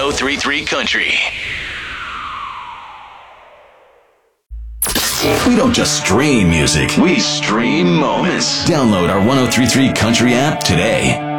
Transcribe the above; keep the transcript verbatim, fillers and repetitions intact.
oh three point three Country. We don't just stream music, We stream moments. Download our one oh three point three Country app today.